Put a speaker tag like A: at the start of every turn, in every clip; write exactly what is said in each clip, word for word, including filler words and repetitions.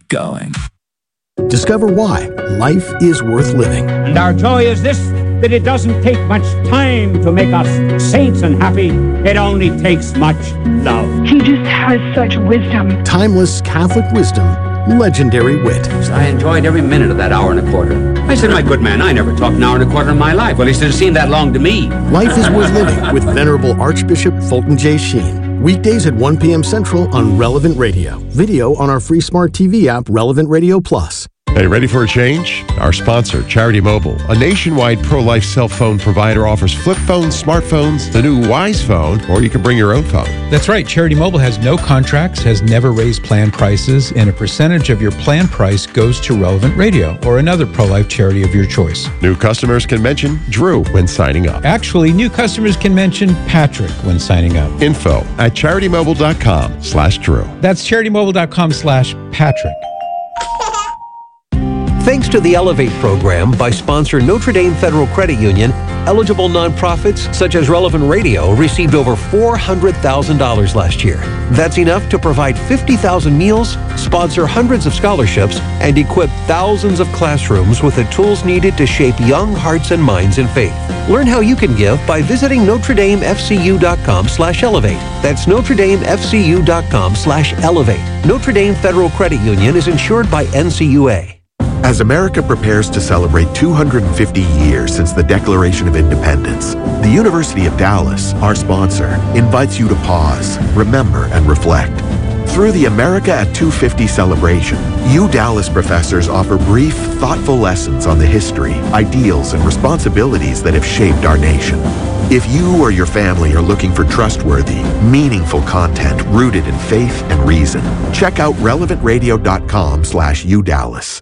A: going.
B: Discover why life is worth living.
C: And our joy is this, that it doesn't take much time to make us saints and happy. It only takes much love.
D: He just has such wisdom.
B: Timeless Catholic wisdom, legendary wit.
E: I enjoyed every minute of that hour and a quarter. I said, my good man, I never talked an hour and a quarter in my life. Well, he said, it seemed that long to me.
B: Life is worth living with Venerable Archbishop Fulton J. Sheen. Weekdays at one p.m. Central on Relevant Radio. Video on our free smart T V app, Relevant Radio Plus.
F: Hey, ready for a change? Our sponsor, Charity Mobile, a nationwide pro-life cell phone provider, offers flip phones, smartphones, the new Wise phone, or you can bring your own phone.
G: That's right. Charity Mobile has no contracts, has never raised plan prices, and a percentage of your plan price goes to Relevant Radio or another pro-life charity of your choice.
F: New customers can mention Drew when signing up.
G: Actually, new customers can mention Patrick when signing up.
F: Info at CharityMobile.com slash Drew.
G: That's CharityMobile.com slash Patrick.
H: Thanks to the Elevate program by sponsor Notre Dame Federal Credit Union, eligible nonprofits such as Relevant Radio received over four hundred thousand dollars last year. That's enough to provide fifty thousand meals, sponsor hundreds of scholarships, and equip thousands of classrooms with the tools needed to shape young hearts and minds in faith. Learn how you can give by visiting NotreDameFCU.com slash Elevate. That's NotreDameFCU.com slash Elevate. Notre Dame Federal Credit Union is insured by N C U A.
I: As America prepares to celebrate two hundred fifty years since the Declaration of Independence, the University of Dallas, our sponsor, invites you to pause, remember, and reflect. Through the America at two fifty celebration, U Dallas professors offer brief, thoughtful lessons on the history, ideals, and responsibilities that have shaped our nation. If you or your family are looking for trustworthy, meaningful content rooted in faith and reason, check out relevantradio.com slash UDallas.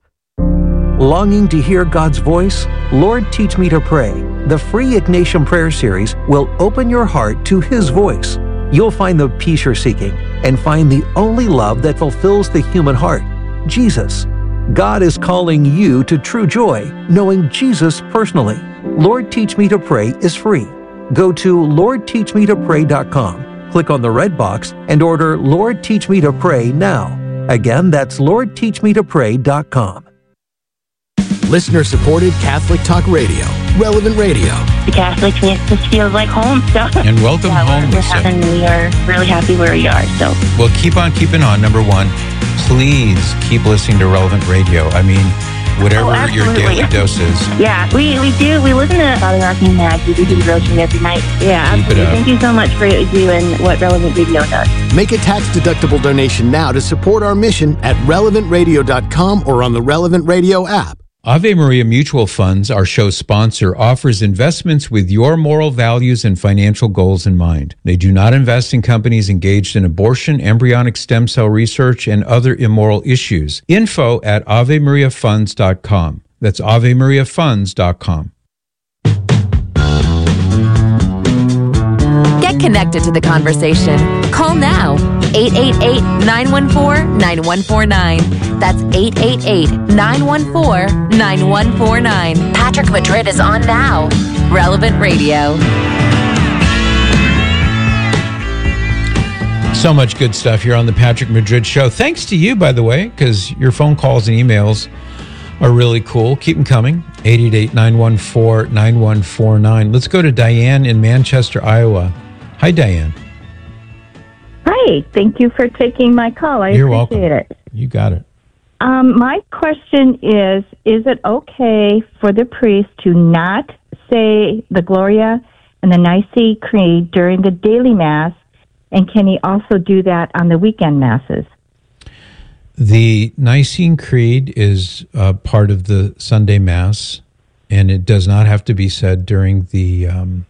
H: Longing to hear God's voice? Lord, Teach Me to Pray. The free Ignatian Prayer Series will open your heart to His voice. You'll find the peace you're seeking and find the only love that fulfills the human heart, Jesus. God is calling you to true joy, knowing Jesus personally. Lord, Teach Me to Pray is free. Go to Lord Teach Me to Pray dot com, click on the red box, and order Lord, Teach Me to Pray now. Again, that's Lord Teach Me to Pray dot com.
B: Listener-supported Catholic Talk Radio, Relevant Radio.
J: The Catholic just feels like home. So.
G: And welcome
J: yeah,
G: home,
J: we're
G: Lisa.
J: having, we are really happy where we are. So.
G: Well, keep on keeping on. Number one, please keep listening to Relevant Radio. I mean, whatever
J: oh,
G: your daily dose is.
J: Yeah, we, we do. We listen to Father Arcane Mag. We do the devotion every night. Yeah, absolutely. Thank you so much for what you do and what Relevant Radio does.
B: Make a tax-deductible donation now to support our mission at relevant radio dot com or on the Relevant Radio app.
G: Ave Maria Mutual Funds, our show sponsor, offers investments with your moral values and financial goals in mind. They do not invest in companies engaged in abortion, embryonic stem cell research, and other immoral issues. Info at ave maria funds dot com. That's ave maria funds dot com.
K: Get connected to the conversation. Call now. eight eight eight, nine one four, nine one four nine. That's eight eight eight, nine one four, nine one four nine. Patrick Madrid is on now. Relevant Radio.
G: So much good stuff here on the Patrick Madrid Show. Thanks to you, by the way, because your phone calls and emails are really cool. Keep them coming. eight eight eight, nine one four, nine one four nine. Let's go to Diane in Manchester, Iowa. Hi, Diane.
L: Hi. Thank you for taking my call. I
G: You're
L: appreciate
G: welcome.
L: it.
G: You got it.
L: Um, my question is, is it okay for the priest to not say the Gloria and the Nicene Creed during the daily Mass, and can he also do that on the weekend Masses?
G: The Nicene Creed is uh, part of the Sunday Mass, and it does not have to be said during the... Um,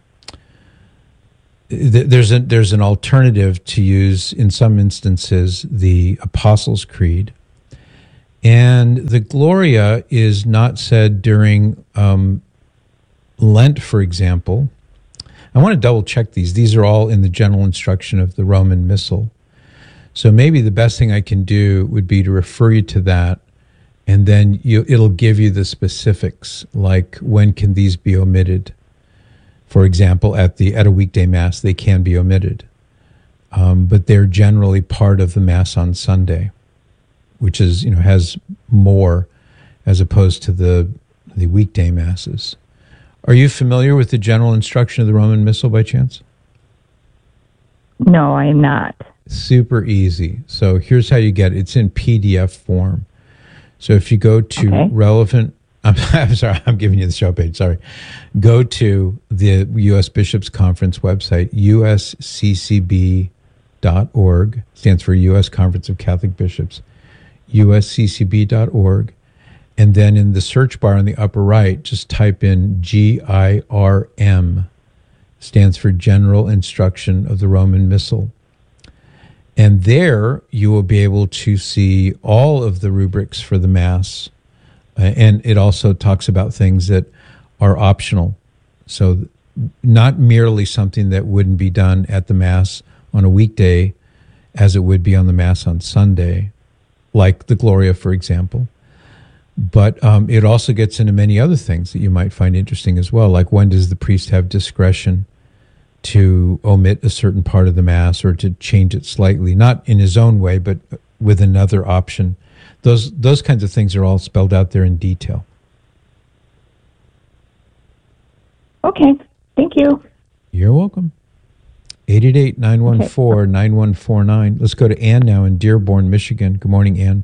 G: th- there's, a, there's an alternative to use, in some instances, the Apostles' Creed. And the Gloria is not said during um, Lent, for example. I want to double check these. These are all in the general instruction of the Roman Missal. So maybe the best thing I can do would be to refer you to that, and then you, it'll give you the specifics, like when can these be omitted. For example, at the at a weekday Mass, they can be omitted. Um, but they're generally part of the Mass on Sunday. which is, you know, has more as opposed to the the weekday masses. Are you familiar with the general instruction of the Roman Missal by chance?
L: No, I'm not.
G: Super easy. So here's how you get it. It's in P D F form. So if you go to
L: Okay.
G: relevant, I'm, I'm sorry, I'm giving you the show page, sorry. Go to the U S Bishops Conference website, U S C C B dot org, stands for U S Conference of Catholic Bishops, U S C C B dot org. And then in the search bar on the upper right, just type in G I R M, stands for General Instruction of the Roman Missal. And there you will be able to see all of the rubrics for the Mass. Uh, and it also talks about things that are optional. So not merely something that wouldn't be done at the Mass on a weekday as it would be on the Mass on Sunday, like the Gloria, for example. But um, it also gets into many other things that you might find interesting as well, like when does the priest have discretion to omit a certain part of the Mass or to change it slightly, not in his own way, but with another option. Those those kinds of things are all spelled out there in detail.
L: Okay. Thank you.
G: You're welcome. eight eight eight, nine one four, nine one four nine. Let's go to Ann now in Dearborn, Michigan. Good morning, Ann.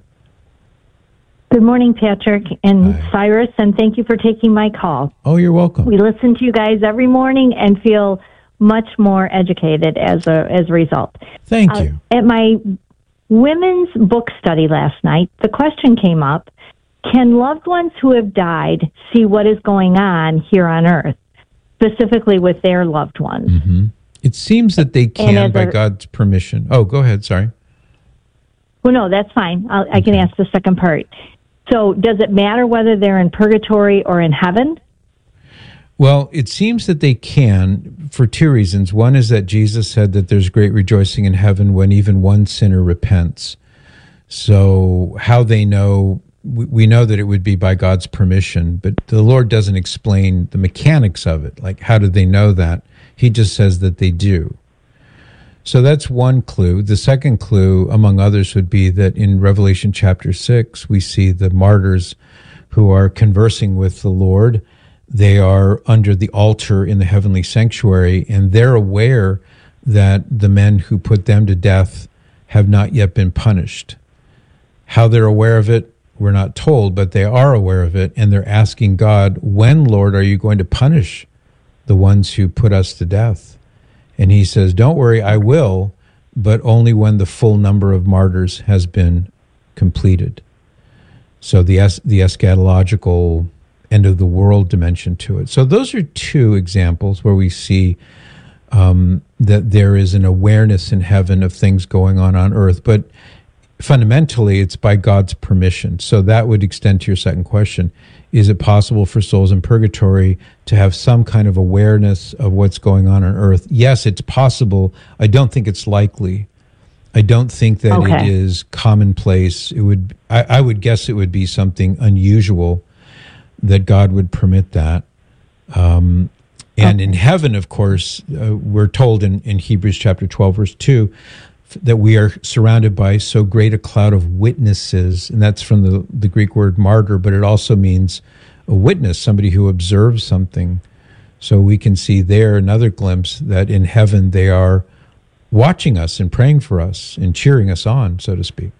L: Good morning, Patrick and Cyrus, and thank you for taking my call.
G: Oh, you're welcome.
L: We listen to you guys every morning and feel much more educated as a as a result.
G: Thank
L: Uh,
G: you.
L: At my women's book study last night, the question came up, can loved ones who have died see what is going on here on earth, specifically with their loved ones?
G: Mm-hmm. It seems that they
L: And
G: can
L: as
G: by
L: a-
G: God's permission. Oh, go ahead. Sorry.
L: Well, no, that's fine. I'll, I can ask the second part. So does it matter whether they're in purgatory or in heaven?
G: Well, it seems that they can for two reasons. One is that Jesus said that there's great rejoicing in heaven when even one sinner repents. So how they know, we we know that it would be by God's permission, but the Lord doesn't explain the mechanics of it. Like, how do they know that? He just says that they do. So that's one clue. The second clue, among others, would be that in Revelation chapter six, we see the martyrs who are conversing with the Lord. They are under the altar in the heavenly sanctuary, and they're aware that the men who put them to death have not yet been punished. How they're aware of it, we're not told, but they are aware of it, and they're asking God, when, Lord, are you going to punish the ones who put us to death? And he says, don't worry, I will, but only when the full number of martyrs has been completed. So the es- the eschatological end of the world dimension to it. So those are two examples where we see um, that there is an awareness in heaven of things going on on earth. But fundamentally, it's by God's permission. So that would extend to your second question. Is it possible for souls in purgatory to have some kind of awareness of what's going on on earth? Yes, it's possible. I don't think it's likely. I don't think that
L: Okay.
G: it is commonplace. It would. I, I would guess it would be something unusual that God would permit that. Um, and in heaven, of course, uh, we're told in, in Hebrews chapter twelve, verse two, that we are surrounded by so great a cloud of witnesses, and that's from the, the Greek word martyr, but it also means a witness, somebody who observes something. So we can see there another glimpse that in heaven they are watching us and praying for us and cheering us on, so to speak.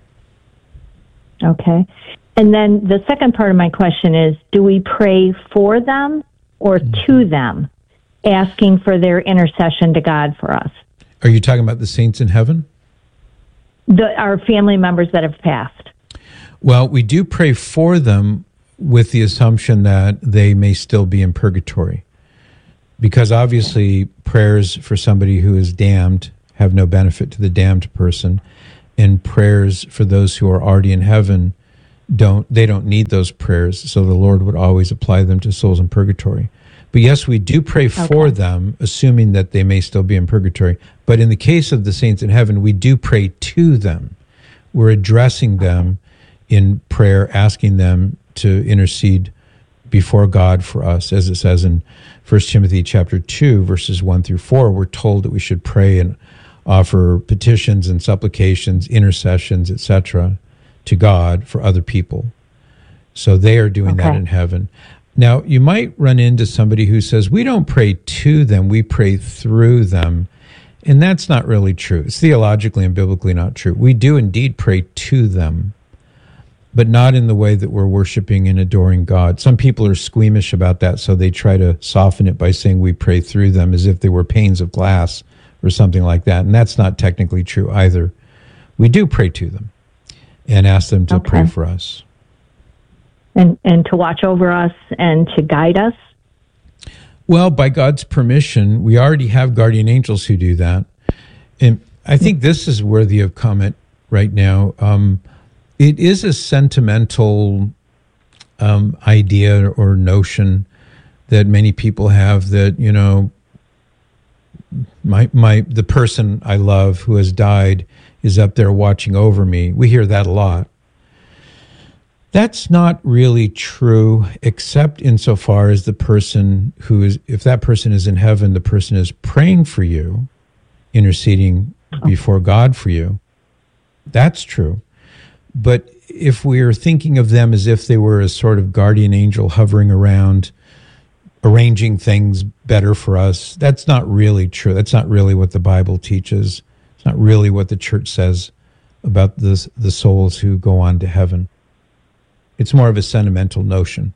L: Okay. And then the second part of my question is, do we pray for them or to them, asking for their intercession to God for us?
G: Are you talking about the saints in heaven?
L: The, our family members that have passed.
G: Well, we do pray for them with the assumption that they may still be in purgatory. Because obviously prayers for somebody who is damned have no benefit to the damned person, and prayers for those who are already in heaven don't they don't need those prayers, so the Lord would always apply them to souls in purgatory. But yes, we do pray for
L: Okay.
G: them, assuming that they may still be in purgatory. But in the case of the saints in heaven, we do pray to them. We're addressing them in prayer, asking them to intercede before God for us. As it says in First Timothy chapter two, verses one through four, we're told that we should pray and offer petitions and supplications, intercessions, et cetera, to God for other people. So they are doing
L: Okay.
G: that in heaven. Now, you might run into somebody who says, we don't pray to them, we pray through them. And that's not really true. It's theologically and biblically not true. We do indeed pray to them, but not in the way that we're worshiping and adoring God. Some people are squeamish about that, so they try to soften it by saying we pray through them as if they were panes of glass or something like that. And that's not technically true either. We do pray to them and ask them to
L: Okay.
G: pray for us.
L: And and to watch over us and to guide us.
G: Well, by God's permission, we already have guardian angels who do that. And I think this is worthy of comment right now. Um, it is a sentimental um, idea or notion that many people have that, you know, my my the person I love who has died is up there watching over me. We hear that a lot. That's not really true, except insofar as the person who is, if that person is in heaven, the person is praying for you, interceding before God for you. That's true. But if we're thinking of them as if they were a sort of guardian angel hovering around, arranging things better for us, that's not really true. That's not really what the Bible teaches. It's not really what the church says about the, the souls who go on to heaven. It's more of a sentimental notion.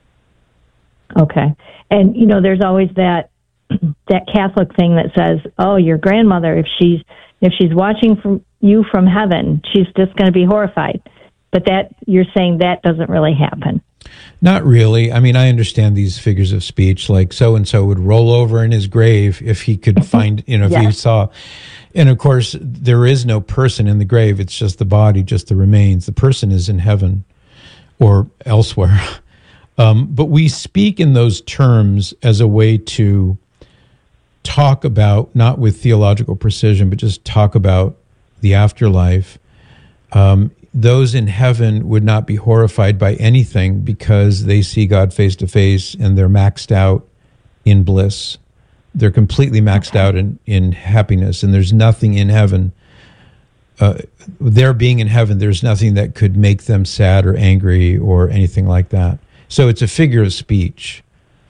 L: Okay. And, you know, there's always that that Catholic thing that says, oh, your grandmother, if she's if she's watching from you from heaven, she's just going to be horrified. But that you're saying that doesn't really happen.
G: Not really. I mean, I understand these figures of speech, like so-and-so would roll over in his grave if he could find, you know, if
L: Yeah.
G: he saw. And, of course, there is no person in the grave. It's just the body, just the remains. The person is in heaven or elsewhere. Um, but we speak in those terms as a way to talk about, not with theological precision, but just talk about the afterlife. Um, those in heaven would not be horrified by anything because they see God face to face and they're maxed out in bliss. They're completely maxed okay. out in, in happiness, and there's nothing in heaven. Uh, their being in heaven, there's nothing that could make them sad or angry or anything like that. So it's a figure of speech.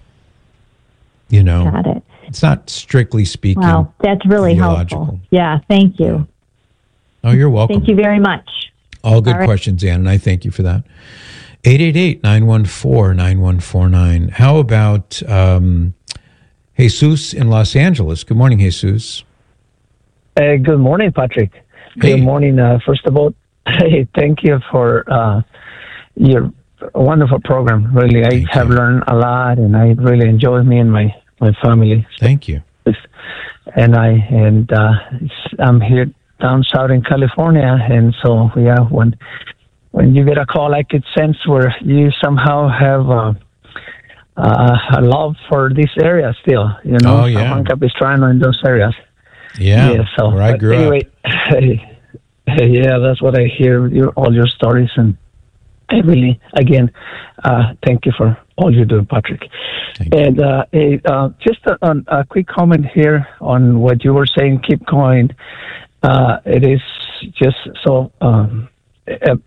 G: You know,
L: got it.
G: It's not strictly speaking.
L: Wow, that's really
G: theological.
L: helpful. Yeah, thank you.
G: Oh, you're welcome.
L: Thank you very much.
G: All good
L: All right.
G: questions, Ann, and I thank you for that. eight eight eight, nine one four, nine one four nine. How about um, Jesus in Los Angeles? Good morning, Jesus.
A: Uh, good morning, Patrick.
G: Hey.
A: Good morning. Uh, first of all, hey, thank you for uh, your wonderful program. Really, I
G: Thank
A: have
G: you.
A: learned a lot, and I really enjoy me and my, my family.
G: Thank you.
A: And I and uh, I'm here down south in California, and so yeah, when when you get a call, I could sense where you somehow have uh, uh, a love for this area still. You know,
G: Oh, yeah.
A: San Juan Capistrano in those areas.
G: Yeah,
A: Yeah, so
G: where I
A: but
G: grew
A: anyway,
G: up.
A: yeah, that's what I hear. Your, all your stories, and I really, again, uh, thank you for all you do, Patrick.
G: Thank you.
A: And uh, a, uh, just a, a quick comment here on what you were saying. Keep going. Uh, it is just so um, uh,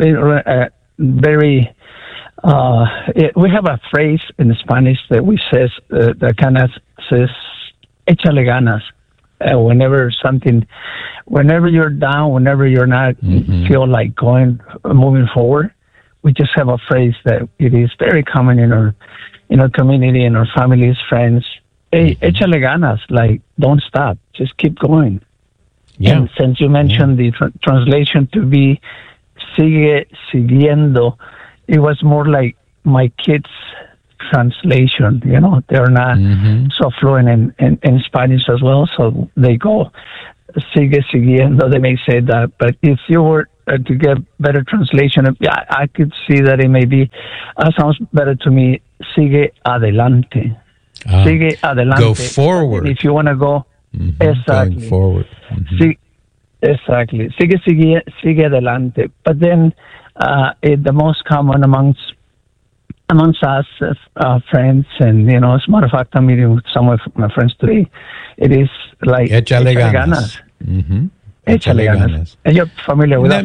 A: very. Uh, it, we have a phrase in Spanish that we says uh, that kind of says "échale ganas." Uh, whenever something, whenever you're down, whenever you're not
G: Mm-hmm.
A: feel like going, uh, moving forward, we just have a phrase that it is very common in our, in our community, in our families, friends. Hey,
G: Mm-hmm.
A: échale ganas, like don't stop, just keep going.
G: Yeah.
A: And since you mentioned the tr- translation to be sigue siguiendo, it was more like my kids' translation. You know, they're not
G: Mhm.
A: so fluent in, in, in Spanish as well, so they go sigue siguiendo. They may say that, but if you were uh, to get better translation, yeah, I could see that it may be uh, sounds better to me. Sigue adelante.
G: Ah,
A: Sigue adelante.
G: go forward.
A: If you want to go,
G: Mhm.
A: exactly.
G: Going forward. Mhm.
A: Sí, exactly. Sigue, sigue, sigue adelante. But then, uh, it, the most common amongst amongst us, uh, friends, and you know, as a matter of fact, I'm meeting with some of my friends today. It is like
G: Échale ganas. Mhm.
A: Échale ganas. And you're familiar with
G: And
A: that.
G: that